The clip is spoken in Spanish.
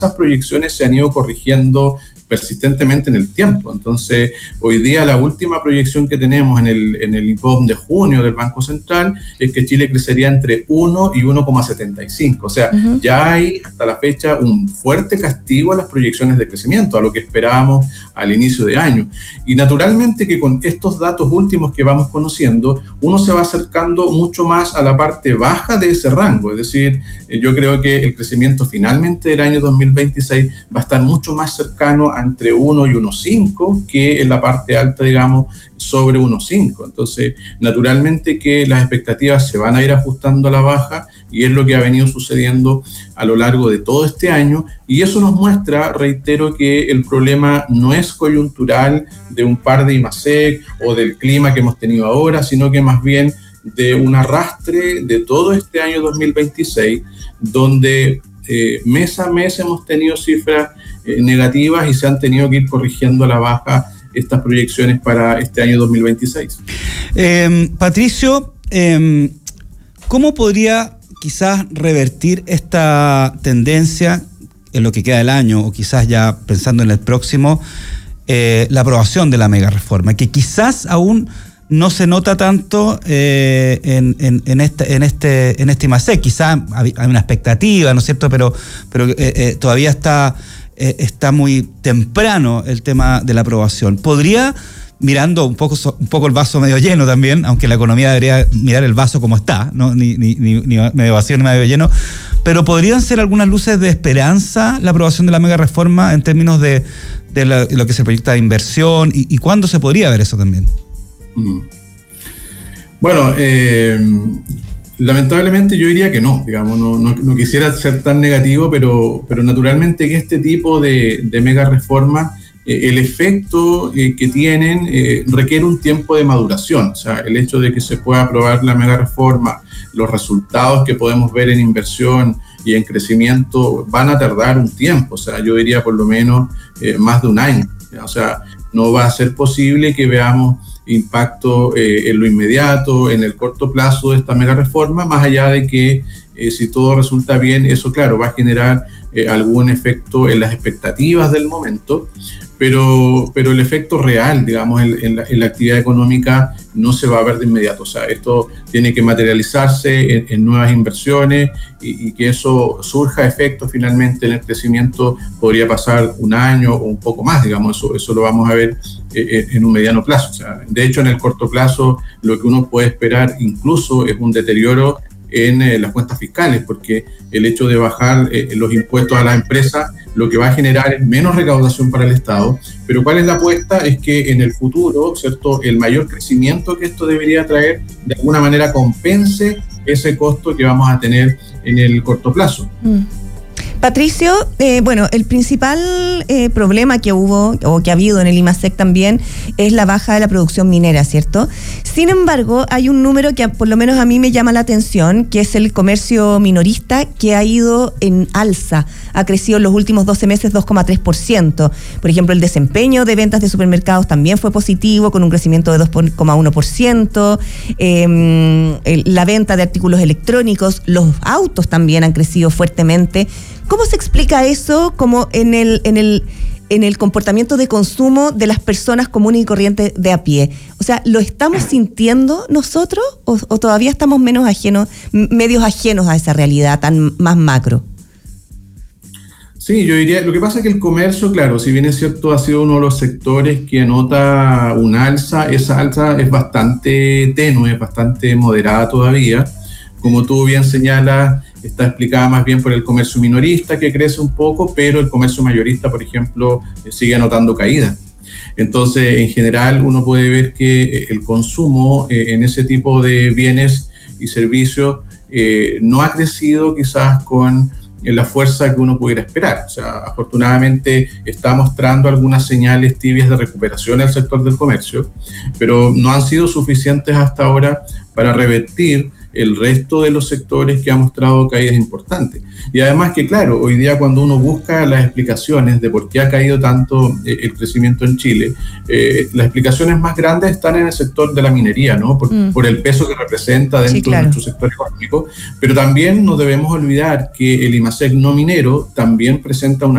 esas proyecciones se han ido corrigiendo persistentemente en el tiempo. Entonces, hoy día la última proyección que tenemos en el IPOM de junio del Banco Central es que Chile crecería entre 1 y 1,75. O sea, ya hay hasta la fecha un fuerte castigo a las proyecciones de crecimiento, a lo que esperábamos al inicio de año. Y naturalmente que con estos datos últimos que vamos conociendo, uno se va acercando mucho más a la parte baja de ese rango. Es decir, yo creo que el crecimiento finalmente del año 2026 va a estar mucho más cercano a entre 1 y 1,5 que en la parte alta, digamos, sobre 1,5. Entonces, naturalmente que las expectativas se van a ir ajustando a la baja y es lo que ha venido sucediendo a lo largo de todo este año, y eso nos muestra, reitero, que el problema no es coyuntural de un par de IMASEC o del clima que hemos tenido ahora, sino que más bien de un arrastre de todo este año 2026, donde mes a mes hemos tenido cifras negativas y se han tenido que ir corrigiendo a la baja estas proyecciones para este año 2026. Patricio, ¿cómo podría quizás revertir esta tendencia en lo que queda del año, o quizás ya pensando en el próximo, la aprobación de la mega reforma, que quizás aún no se nota tanto en este IMASEC? Quizás hay una expectativa, ¿no es cierto? Pero todavía está muy temprano el tema de la aprobación. ¿Podría, mirando un poco el vaso medio lleno también, aunque la economía debería mirar el vaso como está, ¿no? ni medio vacío ni medio lleno, pero podrían ser algunas luces de esperanza la aprobación de la mega reforma en términos de lo que se proyecta de inversión, y cuándo se podría ver eso también? Bueno, lamentablemente yo diría que no, digamos, no quisiera ser tan negativo, pero naturalmente que este tipo de mega reforma, el efecto que tienen requiere un tiempo de maduración. O sea, el hecho de que se pueda aprobar la mega reforma, los resultados que podemos ver en inversión y en crecimiento van a tardar un tiempo. O sea, yo diría por lo menos más de un año. O sea, no va a ser posible que veamos impacto en lo inmediato, en el corto plazo de esta mega reforma, más allá de que si todo resulta bien, eso claro, va a generar algún efecto en las expectativas del momento, pero el efecto real, digamos, en la actividad económica no se va a ver de inmediato. O sea, esto tiene que materializarse en nuevas inversiones y que eso surja efecto finalmente en el crecimiento podría pasar un año o un poco más, digamos, eso lo vamos a ver en un mediano plazo. O sea, de hecho, en el corto plazo lo que uno puede esperar incluso es un deterioro en las cuentas fiscales, porque el hecho de bajar los impuestos a las empresas lo que va a generar es menos recaudación para el Estado, pero ¿cuál es la apuesta? Es que en el futuro, ¿cierto?, el mayor crecimiento que esto debería traer de alguna manera compense ese costo que vamos a tener en el corto plazo. Patricio, bueno, el principal problema que hubo o que ha habido en el IMASEC también es la baja de la producción minera, ¿cierto? Sin embargo, hay un número que por lo menos a mí me llama la atención, que es el comercio minorista, que ha ido en alza, ha crecido en los últimos 12 meses 2,3%. Por ejemplo, el desempeño de ventas de supermercados también fue positivo, con un crecimiento de 2,1%. La venta de artículos electrónicos, los autos también han crecido fuertemente. ¿Cómo se explica eso como en el comportamiento de consumo de las personas comunes y corrientes de a pie? O sea, ¿lo estamos sintiendo nosotros o todavía estamos medios ajenos a esa realidad tan más macro? Sí, yo diría, lo que pasa es que el comercio, claro, si bien es cierto, ha sido uno de los sectores que anota un alza, esa alza es bastante tenue, bastante moderada todavía. Como tú bien señalas, está explicada más bien por el comercio minorista, que crece un poco, pero el comercio mayorista, por ejemplo, sigue anotando caída. Entonces, en general, uno puede ver que el consumo en ese tipo de bienes y servicios no ha crecido quizás con la fuerza que uno pudiera esperar. O sea, afortunadamente está mostrando algunas señales tibias de recuperación el sector del comercio, pero no han sido suficientes hasta ahora para revertir el resto de los sectores que ha mostrado caídas importantes. Y además que, claro, hoy día cuando uno busca las explicaciones de por qué ha caído tanto el crecimiento en Chile, las explicaciones más grandes están en el sector de la minería, ¿no? Por el peso que representa dentro de nuestro sector económico, pero también no debemos olvidar que el IMASEC no minero también presenta una